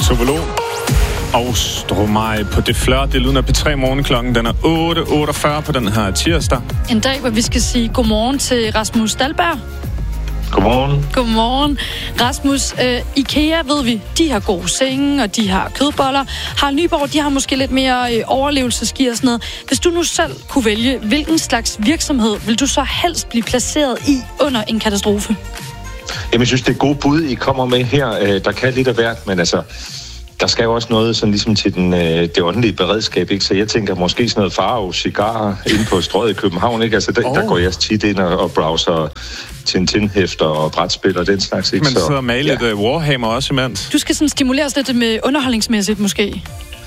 Tovolo og Stromae på Det Flør. Det lyder af P3 morgenklokken. Den er 8.48 på den her tirsdag. En dag, hvor vi skal sige godmorgen til Rasmus Dahlberg. Godmorgen. Godmorgen. Rasmus, IKEA ved vi, de har gode senge, og de har kødboller. Harald Nyborg, de har måske lidt mere overlevelsesgear og sådan noget. Hvis du nu selv kunne vælge, hvilken slags virksomhed vil du så helst blive placeret i under en katastrofe? Jamen, jeg synes, det er gode bud, I kommer med her. Der kan lidt af hvert, men altså, der skal jo også noget sådan ligesom til det åndelige beredskab, ikke? Så jeg tænker måske sådan noget Faro, cigarer inde på Strøget i København, ikke? Altså, der går jeg tit ind og browser Tintin-hæfter og brætspil og den slags, ikke? Men så sidder male lidt Warhammer også imens. Du skal sådan stimuleres lidt med underholdningsmæssigt, måske?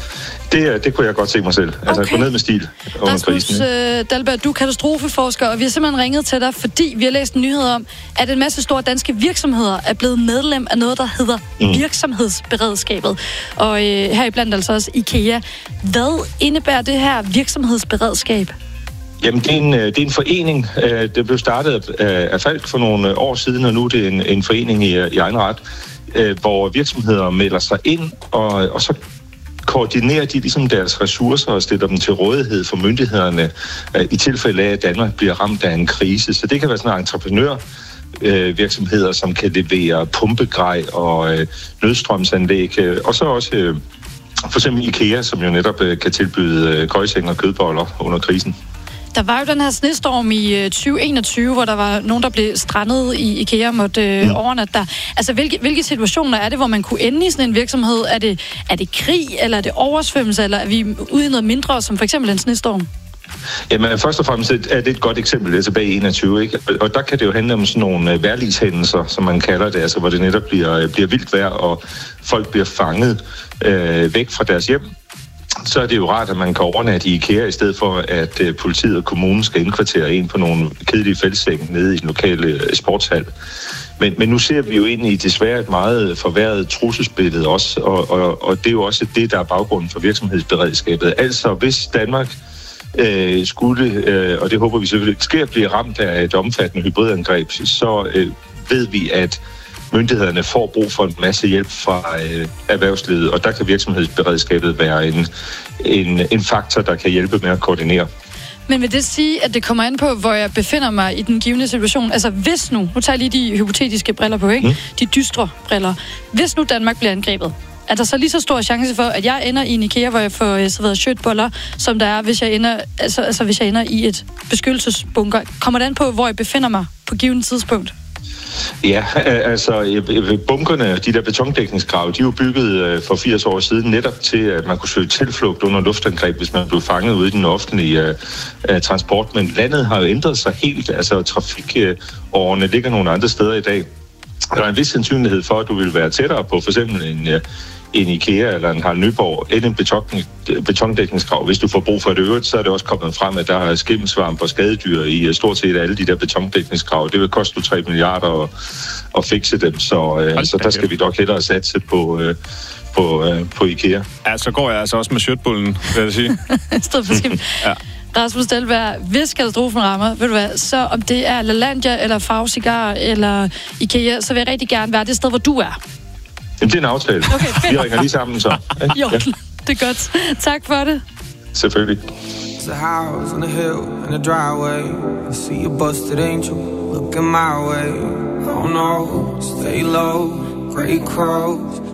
Det kunne jeg godt se mig selv. Altså, gå ned med stil under Rasmus krisen. Dahlberg, du er katastrofeforsker, og vi har simpelthen ringet til dig, fordi vi har læst en nyhed om, at en masse store danske virksomheder er blevet medlem af noget, der hedder virksomhedsberedskabet. Og heriblandt altså også IKEA. Hvad indebærer det her virksomhedsberedskab? Jamen, det er en forening. Det blev startet af Falk for nogle år siden, og nu er det en forening i egen ret, hvor virksomheder melder sig ind, og så koordinerer de ligesom deres ressourcer og stiller dem til rådighed for myndighederne i tilfælde af, at Danmark bliver ramt af en krise. Så det kan være sådan en entreprenørvirksomheder, som kan levere pumpegrej og nødstrømsanlæg, og så også for eksempel IKEA, som jo netop kan tilbyde gøjseng og kødboller under krisen. Der var jo den her snestorm i 2021, hvor der var nogen, der blev strandet i IKEA og måtte overnatte der. Altså, hvilke situationer er det, hvor man kunne ende i sådan en virksomhed? Er det krig, eller er det oversvømmelse, eller er vi ude i noget mindre, som for eksempel en snestorm? Jamen, først og fremmest er det et godt eksempel, det er tilbage i 21, ikke? Og der kan det jo handle om sådan nogle vejrligshændelser, som man kalder det, altså hvor det netop bliver vildt vejr, og folk bliver fanget væk fra deres hjem. Så er det jo rart, at man kan overnatte i IKEA, i stedet for, at politiet og kommunen skal indkvartere en på nogle kedelige fællessenge nede i den lokale sportshal. Men nu ser vi jo ind i desværre et meget forværret trusselsbillede også, og det er jo også det, der er baggrunden for virksomhedsberedskabet. Altså, hvis Danmark skulle, og det håber vi selvfølgelig ikke sker, blive ramt af et omfattende hybridangreb, så ved vi, at myndighederne får brug for en masse hjælp fra erhvervslivet, og der kan virksomhedsberedskabet være en faktor, der kan hjælpe med at koordinere. Men vil det sige, at det kommer an på, hvor jeg befinder mig i den givne situation? Altså hvis nu tager jeg lige de hypotetiske briller på, ikke? De dystre briller. Hvis nu Danmark bliver angrebet, er der så lige så stor chance for, at jeg ender i en IKEA, hvor jeg får serveret shirtboller, som der er, hvis jeg ender i et beskyttelsesbunker? Kommer det an på, hvor jeg befinder mig på givet tidspunkt? Ja, altså bunkerne, de der betondækningsgrave, de er jo bygget for 80 år siden netop til, at man kunne søge tilflugt under luftangreb, hvis man blev fanget ude i den offentlige transport. Men landet har jo ændret sig helt, altså trafikårene ligger nogle andre steder i dag. Der er en vis sandsynlighed for, at du vil være tættere på for eksempel en IKEA eller en Harald Nyborg end en betondækningsgrav. Hvis du får brug for det øvrigt, så er det også kommet frem, at der er skimmelsvamp og skadedyr i stort set alle de der betondækningsgrav. Det vil koste 3 milliarder at fikse dem, så der skal vi nok hellere satse på IKEA. Ja, så går jeg altså også med shirtbullen, vil jeg sige. Stod på skimt. Ja. Rasmus Dahlberg, hvis katastrofen rammer, ved du hvad, så om det er LaLandia, eller Faro Cigar, eller IKEA, så vil jeg rigtig gerne være det sted, hvor du er. Jamen, det er en aftale. Okay, vi ringer lige sammen, så. Jo, ja. Det er godt. Tak for det. Selvfølgelig. There's a house on a hill and a driveway. I see a busted angel looking my way. Oh no, stay low, great crows.